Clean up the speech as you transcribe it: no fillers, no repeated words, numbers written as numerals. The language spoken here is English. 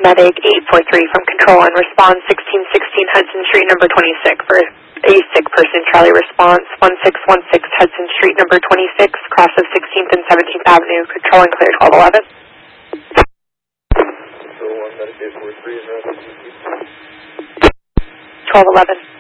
Medic 843 from Control and Response 1616 Hudson Street, number 26 for a sick person. Charlie Response 1616 Hudson Street, number 26, cross of 16th and 17th Avenue. Control and clear 1211. Control 1, Medic 843 is around 1211.